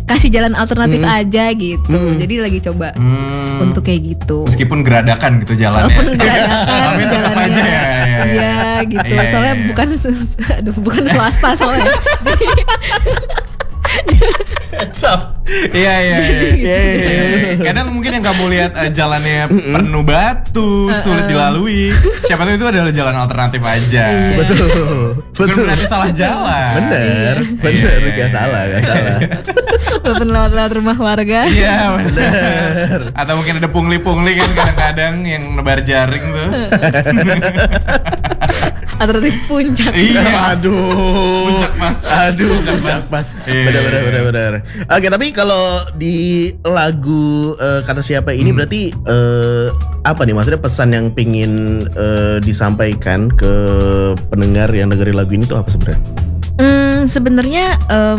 kasih jalan alternatif aja gitu. Jadi lagi coba untuk kayak gitu. Meskipun geradakan gitu jalannya. Walaupun geradakan jalannya. Aja ya. Iya gitu. Soalnya bukan swasta soalnya. Iya. Kadang mungkin yang kamu lihat jalannya penuh batu, sulit dilalui. Siapa tahu itu adalah jalan alternatif aja. Betul. Bukan berarti salah jalan. Bener. Gak salah. Walaupun lewat rumah warga. Iya benar. Atau mungkin ada pungli-pungli kan kadang-kadang yang nebar jaring tuh. Alternatif puncak. Iya. Puncak pas. Benar. Oke, tapi kalau di lagu Kata Siapa ini berarti apa nih maksudnya pesan yang pingin disampaikan ke pendengar yang dengerin lagu ini tuh apa sebenarnya? Sebenarnya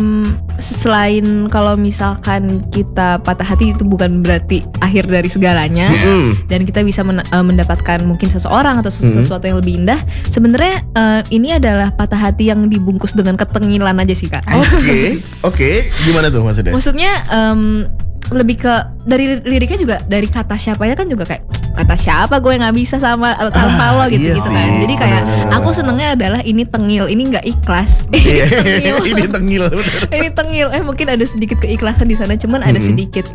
selain kalau misalkan kita patah hati itu bukan berarti akhir dari segalanya, dan kita bisa mendapatkan mungkin seseorang atau sesuatu yang lebih indah. Sebenarnya ini adalah patah hati yang dibungkus dengan ketengilan aja sih Kak. Oke. Gimana tuh maksudnya? Maksudnya lebih ke dari liriknya juga, dari kata siapanya kan juga kayak kata siapa gue nggak bisa sama tanpa lo gitu kan. Jadi kayak aku senengnya adalah ini tengil, ini nggak ikhlas. Ini tengil. Ini tengil. Mungkin ada sedikit keikhlasan di sana, cuman ada sedikit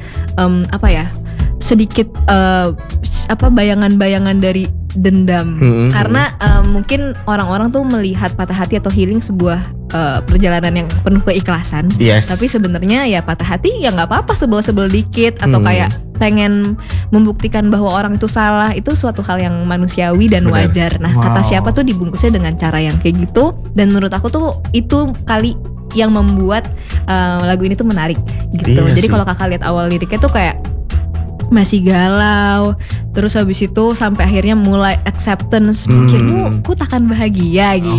sedikit bayangan-bayangan dari dendam. Karena mungkin orang-orang tuh melihat patah hati atau healing sebuah perjalanan yang penuh keikhlasan. Tapi sebenarnya ya patah hati ya nggak apa-apa, sebel-sebel dikit atau kayak pengen membuktikan bahwa orang itu salah, itu suatu hal yang manusiawi dan wajar. Nah, Kata Siapa tuh dibungkusnya dengan cara yang kayak gitu, dan menurut aku tuh itu kali yang membuat lagu ini tuh menarik gitu. Jadi kalau kakak lihat awal liriknya tuh kayak masih galau, terus habis itu sampai akhirnya mulai acceptance, pikirmu ku takkan bahagia gitu.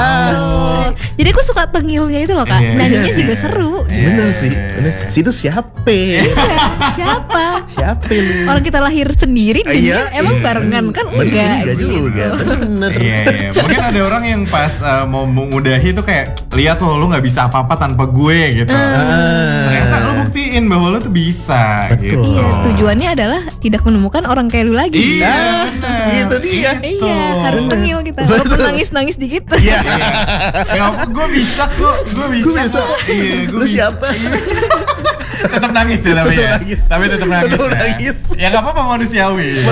Jadi aku suka tengilnya itu loh Kak. Nyanyinya juga seru. Bener sih. Si itu siapa? Siapa lu? Orang kita lahir sendiri, emang barengan kan? Enggak juga. Bener. Mungkin ada orang yang pas mau mengudahi tuh kayak lihat lu nggak bisa apa-apa tanpa gue gitu. Ternyata lu buktiin bahwa lu tuh bisa. Gitu. Iya, tujuannya adalah tidak menemukan orang kayak lu lagi. Iya, itu dia. Iya, harus tengil kita. Walaupun nangis dikit. Iya. Gue bisa kok. Iya, lu siapa? Tetap nangis ya tapi ya. Tapi tetap nangis. Ya nggak apa-apa, manusiawi.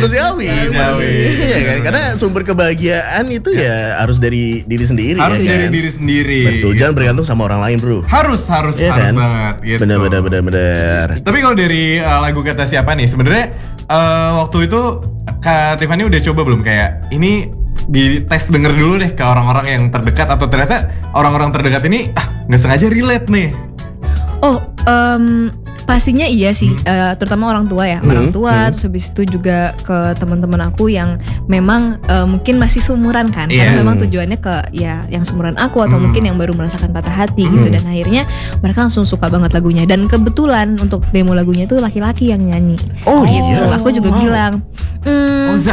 Iya kan, karena sumber kebahagiaan itu ya harus dari diri sendiri. Harus dari diri sendiri. Betul, jangan bergantung sama orang lain bro. Harus kan? banget. Gitu. Benar. Tapi kalau dari lagu Kata Siapa nih, sebenarnya waktu itu Kak Tiffany udah coba belum kayak ini dites denger dulu deh ke orang-orang yang terdekat, atau ternyata orang-orang terdekat ini nggak sengaja relate nih? Pastinya iya sih, terutama orang tua ya, orang tua. Terus habis itu juga ke teman-teman aku yang memang mungkin masih seumuran kan, karena memang tujuannya ke ya yang seumuran aku atau mungkin yang baru merasakan patah hati gitu. Dan akhirnya mereka langsung suka banget lagunya. Dan kebetulan untuk demo lagunya itu laki-laki yang nyanyi. Gitu. Aku juga bilang Oza.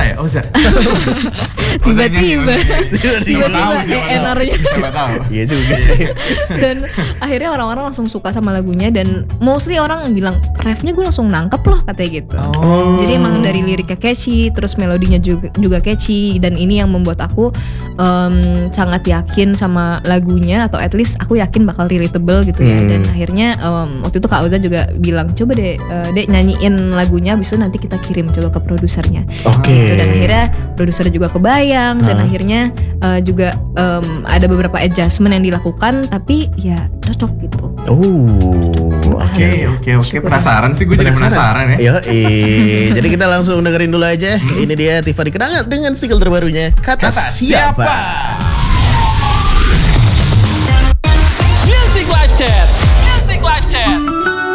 Tiba-tiba ENR-nya. Siapa tahu. Iya juga sih. Dan akhirnya orang-orang langsung suka sama lagunya, dan mostly orang bilang refnya gue langsung nangkep loh katanya gitu. Jadi emang dari liriknya catchy, terus melodinya juga catchy, dan ini yang membuat aku sangat yakin sama lagunya, atau at least aku yakin bakal relatable gitu ya. Dan akhirnya waktu itu Kak Oza juga bilang coba deh Dek nyanyiin lagunya, abis itu nanti kita kirim coba ke produsernya. Gitu. Dan akhirnya produser juga kebayang, dan akhirnya juga ada beberapa adjustment yang dilakukan, tapi ya cocok gitu. Oke. Penasaran sih, gue jadi penasaran ya. Jadi kita langsung dengerin dulu aja. Ini dia Tiffany Kenangan dengan single terbarunya Kata Siapa.